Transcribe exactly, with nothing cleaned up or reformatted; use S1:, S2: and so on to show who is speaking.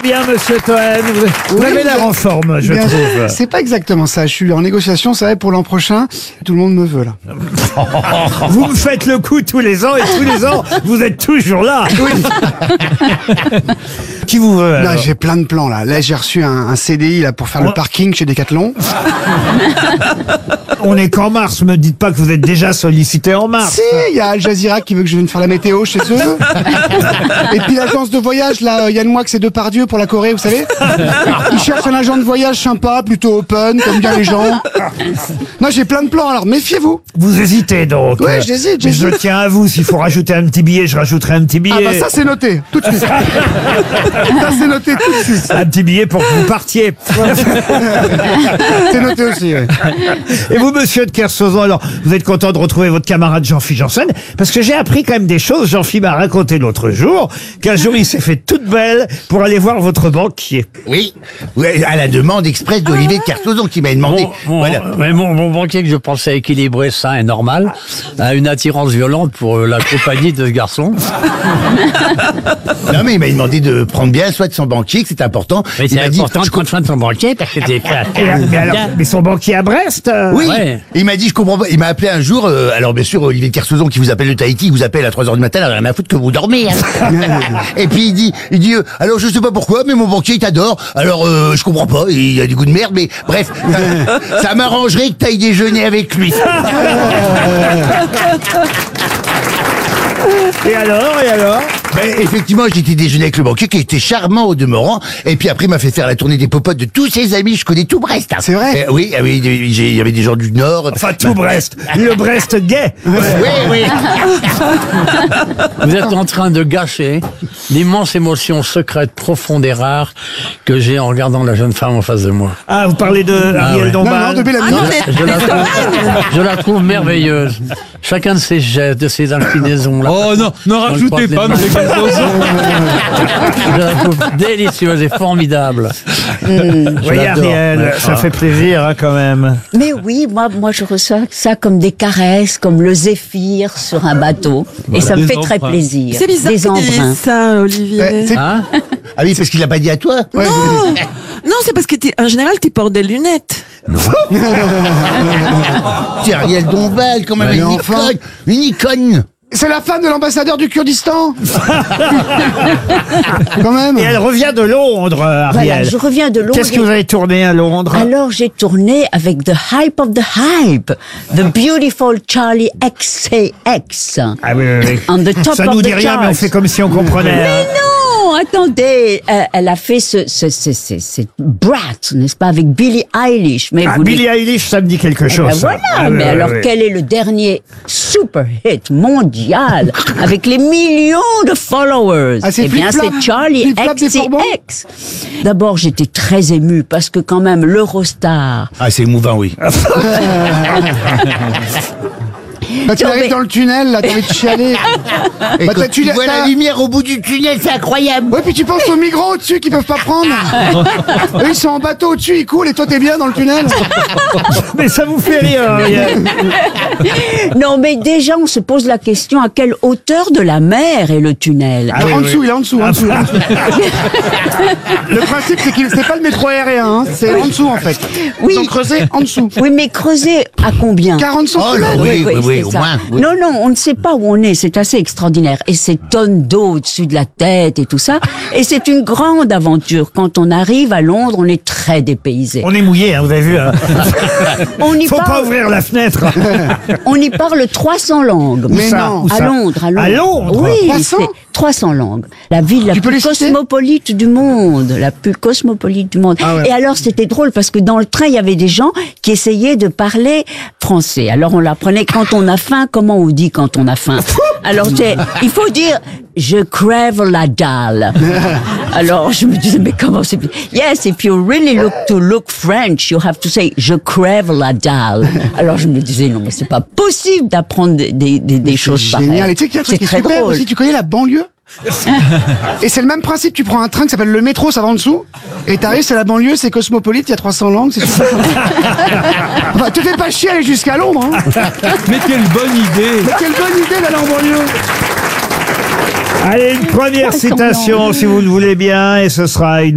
S1: bien, monsieur Toen. Vous, vous
S2: Oui,
S1: avez l'air en forme, je
S2: Bien,
S1: trouve.
S2: C'est pas exactement ça. Je suis en négociation, ça va pour l'an prochain. Tout le monde me veut là.
S1: Vous me faites le coup tous les ans et tous les ans, vous êtes toujours là.
S2: Oui.
S1: Qui vous veut
S2: Là,
S1: alors
S2: j'ai plein de plans là. Là, j'ai reçu un, un C D I là pour faire
S1: Oh.
S2: le parking chez Decathlon.
S1: On est qu'en mars, me dites pas que vous êtes déjà sollicité en mars.
S2: Si, il y a Al Jazeera qui veut que je vienne faire la météo chez eux. Et puis l'agence de voyage là, Yann Moix et Depardieu pour la Corée, vous savez. Ils cherchent un agent de voyage sympa, plutôt open, comme bien les gens. Non, j'ai plein de plans. Alors méfiez-vous.
S1: Vous hésitez donc.
S2: Ouais, j'hésite,
S1: Mais
S2: j'hésite.
S1: je tiens à vous, s'il faut rajouter un petit billet, je rajouterai un petit billet.
S2: Ah bah ça c'est noté, tout de suite. Ça c'est noté tout de suite.
S1: Un petit billet pour que vous partiez.
S2: C'est noté aussi, oui.
S1: Et vous, monsieur de Kersauzon, alors, vous êtes content de retrouver votre camarade Jean-Philippe Janssen? Parce que j'ai appris quand même des choses. Jean-Philippe m'a raconté l'autre jour qu'un jour, il s'est fait toute belle pour aller voir votre banquier.
S3: Oui, oui, à la demande express d'Olivier de Kersauzon qui m'a demandé.
S4: Mon, mon,
S3: Voilà.
S4: mais mon, mon banquier que je pensais équilibré, sain et normal, a une attirance violente pour euh, la compagnie de ce garçon.
S3: Non mais il m'a demandé de prendre bien soin de son banquier, que c'est important.
S4: Mais
S3: Il
S4: c'est
S3: m'a dit,
S4: important de
S3: je
S4: prendre soin de son banquier parce que t'es
S1: Et, mais, alors, mais son banquier à Brest euh,
S3: Oui,
S4: Ouais.
S3: il m'a dit je comprends pas. Il m'a appelé un jour, euh, alors bien sûr Olivier de Kersauzon qui vous appelle de Tahiti, il vous appelle à trois heures du matin, alors rien à foutre que vous dormez. Hein. Et puis il dit, il dit, euh, alors je sais pas pourquoi, mais mon banquier il t'adore. Alors euh, je comprends pas, il a du goût de merde, mais bref, ça, ça m'arrangerait que t'ailles déjeuner avec lui.
S1: Et alors, et alors
S3: Ben, effectivement, j'ai été déjeuner avec le banquier qui était charmant au demeurant. Et puis après, il m'a fait faire la tournée des popotes de tous ses amis. Je connais tout Brest. Hein.
S2: C'est vrai
S3: Eh oui, ah oui, j'ai- il y avait des gens du Nord.
S1: Enfin, tout Brest. Le Brest gay.
S3: Oui, oui.
S4: Vous êtes en train de gâcher l'immense émotion secrète, profonde et rare que j'ai en regardant la jeune femme en face de moi.
S1: Ah, vous parlez de Ariel
S4: ouais.
S2: Non,
S1: Dombal.
S2: non, de Bellamy.
S4: Je la, trouve, je la trouve merveilleuse. Chacun de ses gestes, de ses inclinaisons. là.
S5: Oh non, ne rajoutez pas, monsieur Kersauzon.
S4: Je la trouve délicieuse et formidable.
S1: Vous
S4: Je
S1: voyez,
S4: l'adore.
S1: Ariel,
S4: Ouais.
S1: ça fait plaisir hein, quand même.
S6: Mais oui, moi, moi, je reçois ça comme des caresses, comme le zéphyr sur un bateau. Et ça me
S5: Des
S6: fait très
S5: emprunts.
S6: plaisir.
S7: C'est bizarre
S6: Des
S7: que tu
S6: embruns.
S7: dises ça, Olivier.
S2: Ouais, c'est-
S4: Hein
S3: Ah oui, parce qu'il l'a pas dit à toi.
S2: Ouais,
S7: non, non, c'est parce que t'es- en général, tu portes des lunettes.
S3: C'est Ariel Dombal, quand même,
S2: Mais
S3: une
S2: enfin.
S3: icône. Une icône.
S2: C'est la femme de l'ambassadeur du Kurdistan. Quand même.
S1: Et elle revient de Londres, euh,
S6: Voilà,
S1: Ariel.
S6: je reviens de Londres.
S1: Qu'est-ce que vous avez tourné à Londres?
S6: Alors j'ai tourné avec The Hype of the Hype, The Beautiful Charlie X C X.
S1: Ah oui, oui, oui.
S6: On the top
S1: Ça
S6: of
S1: nous
S6: the
S1: dit rien,
S6: charts.
S1: mais on fait comme si on comprenait.
S6: Mais
S1: hein.
S6: non, attendez, euh, elle a fait ce, ce, ce, ce, ce Brat, n'est-ce pas, avec Billie Eilish. Mais
S1: Ah,
S6: vous
S1: Billie Eilish, ça me dit quelque
S6: Eh
S1: chose.
S6: ben
S1: ça.
S6: voilà,
S1: Ah,
S6: mais
S1: oui,
S6: alors
S1: oui.
S6: quel est le dernier super hit mondial avec les millions de followers?
S2: Ah, c'est
S6: Eh bien,
S2: Flip-Flop.
S6: c'est Charlie
S2: Flip-Flop des Bourbons.
S6: X C X. D'abord, j'étais très émue parce que quand même l'Eurostar.
S3: Ah, c'est émouvant, oui.
S2: Quand tu
S6: Non,
S2: arrives
S6: mais-
S2: dans le tunnel, là, t'as envie de chialer.
S3: Et
S2: Bah,
S3: quand
S2: t'as- tu
S3: tu
S2: l'as-
S3: vois
S2: t'as-
S3: la lumière au bout du tunnel, c'est incroyable.
S2: Ouais, puis tu penses aux migrants au-dessus qui peuvent pas prendre. Eux, ils sont en bateau au-dessus, ils coulent, et toi, t'es bien dans le tunnel.
S1: Mais ça vous fait rire, Ariel.
S6: Non, mais déjà, on se pose la question à quelle hauteur de la mer est le tunnel?
S1: Ah oui,
S2: en
S1: oui.
S2: dessous, il est en dessous, en dessous. en dessous. Le principe, c'est qu'il c'est pas le métro aérien, hein, c'est en dessous, en fait.
S6: Oui.
S2: Ils ont creusé en dessous.
S6: Oui, mais creuser à combien?
S2: quarante
S3: Oh là,
S2: centimètres.
S3: oui, oui, oui,
S6: c'est
S3: au
S6: ça.
S3: moins. oui.
S6: Non, non, on ne sait pas où on est. C'est assez extraordinaire. Et ces tonnes d'eau au-dessus de la tête et tout ça. Et c'est une grande aventure. Quand on arrive à Londres, on est très dépaysé.
S1: On est mouillé, hein, vous avez vu. Hein.
S6: On y
S1: Faut pas
S6: parle,
S1: ouvrir la fenêtre.
S6: on y parle trois cents langues.
S2: Mais
S1: ça
S2: non.
S1: Où
S6: À
S1: ça
S6: Londres, à Londres.
S1: À Londres
S6: Oui,
S2: trois cents
S6: c'est trois cents langues. La ville la
S2: Tu peux
S6: plus
S2: les citer
S6: cosmopolite du monde. La plus cosmopolite du monde.
S2: Ah ouais.
S6: Et alors, c'était drôle parce que dans le train, il y avait des gens qui essayaient de parler français. Alors, on l'apprenait quand on a faim. Comment on dit quand on a faim? Alors, c'est, il faut dire, je crève la dalle. Alors, je me disais, mais comment c'est... Yes, if you really look to look French, you have to say, je crève la dalle. Alors, je me disais, non, mais c'est pas possible d'apprendre des, des, des, des choses
S2: Génial.
S6: pareilles.
S2: Et tu sais qu'il y a un truc
S6: C'est
S2: qui est
S6: très
S2: super
S6: drôle.
S2: aussi, tu connais la banlieue? Et c'est le même principe, tu prends un train qui s'appelle le métro, ça va en dessous, et t'arrives, c'est la banlieue, c'est cosmopolite, il y a trois cents langues, c'est super. Enfin, te fais pas chier aller jusqu'à Londres, hein.
S5: Mais quelle bonne idée.
S2: Mais quelle bonne idée d'aller en banlieue.
S1: Allez, une première citation, si vous le voulez bien, et ce sera une